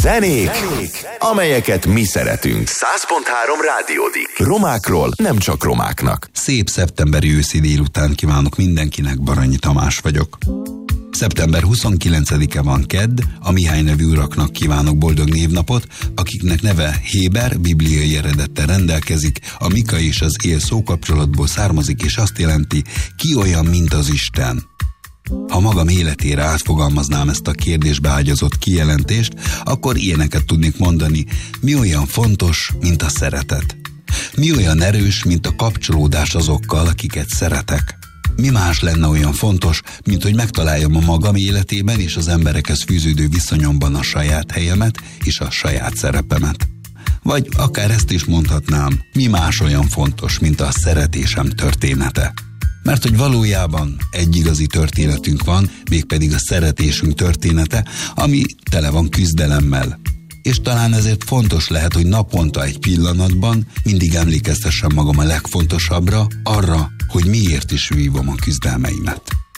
Zenék, amelyeket mi szeretünk. 100.3 Rádiódik. Romákról nem csak romáknak. Szép szeptemberi őszi délután kívánok mindenkinek, Baranyi Tamás vagyok. Szeptember 29-e van kedd, a Mihály nevű uraknak kívánok boldog névnapot, akiknek neve Héber, bibliai eredettel rendelkezik, a Mika és az él szókapcsolatból származik, és azt jelenti, ki olyan, mint az Isten. Ha magam életére átfogalmaznám ezt a kérdésbe ágyazott kijelentést, akkor ilyeneket tudnék mondani: mi olyan fontos, mint a szeretet? Mi olyan erős, mint a kapcsolódás azokkal, akiket szeretek? Mi más lenne olyan fontos, mint hogy megtaláljam a magam életében és az emberekhez fűződő viszonyomban a saját helyemet és a saját szerepemet? Vagy akár ezt is mondhatnám, mi más olyan fontos, mint a szeretésem története? Mert hogy valójában egy igazi történetünk van, mégpedig a szeretésünk története, ami tele van küzdelemmel. És talán ezért fontos lehet, hogy naponta egy pillanatban mindig emlékeztessem magam a legfontosabbra, arra, hogy miért is vívom a küzdelmeimet.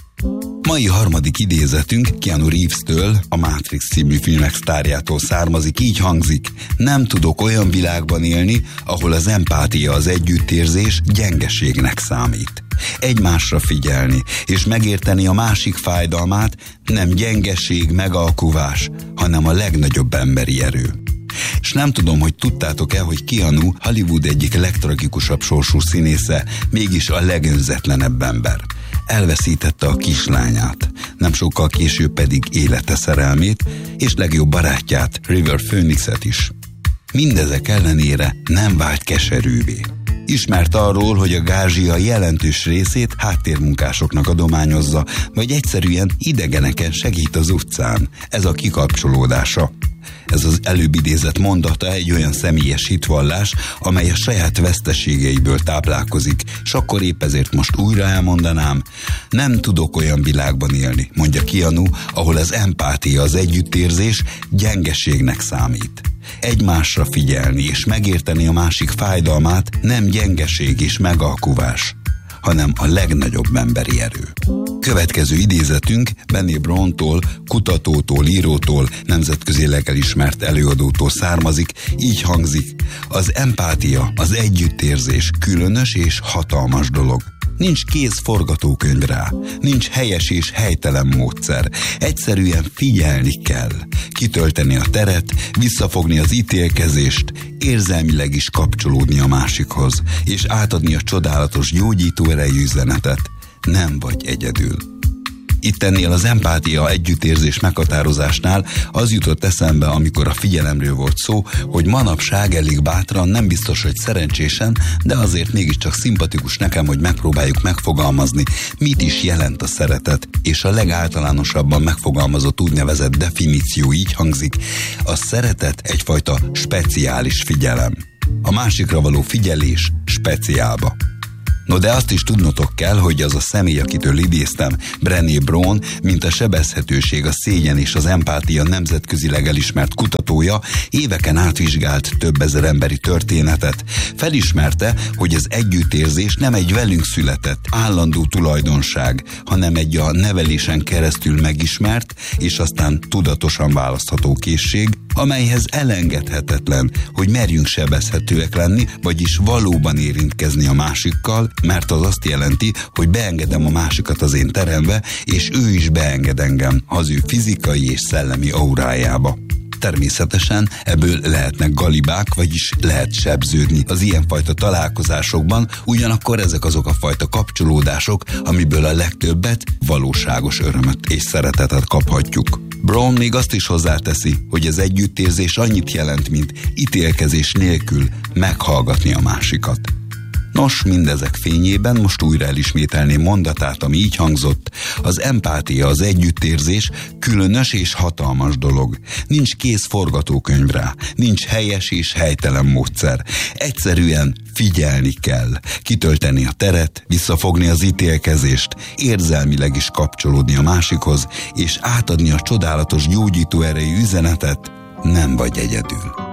Mai harmadik idézetünk Keanu Reeves-től, a Matrix című filmek sztárjától származik, így hangzik: nem tudok olyan világban élni, ahol az empátia, az együttérzés gyengeségnek számít. Egymásra figyelni és megérteni a másik fájdalmát nem gyengeség, megalkuvás, hanem a legnagyobb emberi erő. És nem tudom, hogy tudtátok-e, hogy Keanu Hollywood egyik legtragikusabb sorsú színésze, mégis a legönzetlenebb ember. Elveszítette a kislányát, nem sokkal később pedig élete szerelmét, és legjobb barátját, River Phoenixet is. Mindezek ellenére nem vált keserűvé. Ismert arról, hogy a gázsia jelentős részét háttérmunkásoknak adományozza, vagy egyszerűen idegeneken segít az utcán. Ez a kikapcsolódása. Ez az előbb idézett mondata egy olyan személyes hitvallás, amely a saját veszteségeiből táplálkozik, és akkor épp ezért most újra elmondanám: nem tudok olyan világban élni, mondja Keanu, ahol az empátia, az együttérzés gyengeségnek számít. Egymásra figyelni és megérteni a másik fájdalmát nem gyengeség és megalkuvás, hanem a legnagyobb emberi erő. Következő idézetünk Brené Brown-tól, kutatótól, írótól, nemzetközileg elismert előadótól származik, így hangzik: az empátia, az együttérzés különös és hatalmas dolog. Nincs kész forgatókönyv rá, nincs helyes és helytelen módszer. Egyszerűen figyelni kell, kitölteni a teret, visszafogni az ítélkezést, érzelmileg is kapcsolódni a másikhoz, és átadni a csodálatos gyógyító erejű üzenetet: nem vagy egyedül. Itt ennél az empátia, együttérzés meghatározásnál az jutott eszembe, amikor a figyelemről volt szó, hogy manapság elég bátran, nem biztos, hogy szerencsésen, de azért mégiscsak szimpatikus nekem, hogy megpróbáljuk megfogalmazni, mit is jelent a szeretet, és a legáltalánosabban megfogalmazott úgynevezett definíció így hangzik: a szeretet egyfajta speciális figyelem. A másikra való figyelés speciálba. No de azt is tudnotok kell, hogy az a személy, akitől idéztem, Brené Brown, mint a sebezhetőség, a szégyen és az empátia nemzetközileg elismert kutatója, éveken átvizsgált több ezer emberi történetet. Felismerte, hogy az együttérzés nem egy velünk született, állandó tulajdonság, hanem egy a nevelésen keresztül megismert és aztán tudatosan választható készség, amelyhez elengedhetetlen, hogy merjünk sebezhetőek lenni, vagyis valóban érintkezni a másikkal, mert az azt jelenti, hogy beengedem a másikat az én terembe, és ő is beenged engem az ő fizikai és szellemi aurájába. Természetesen ebből lehetnek galibák, vagyis lehet sebződni az ilyenfajta találkozásokban, ugyanakkor ezek azok a fajta kapcsolódások, amiből a legtöbbet, valóságos örömöt és szeretetet kaphatjuk. Brown még azt is hozzáteszi, hogy az együttérzés annyit jelent, mint ítélkezés nélkül meghallgatni a másikat. Nos, mindezek fényében most újra elismételném mondatát, ami így hangzott: az empátia, az együttérzés különös és hatalmas dolog. Nincs kész forgatókönyv rá, nincs helyes és helytelen módszer. Egyszerűen figyelni kell, kitölteni a teret, visszafogni az ítélkezést, érzelmileg is kapcsolódni a másikhoz, és átadni a csodálatos gyógyító erejű üzenetet: nem vagy egyedül.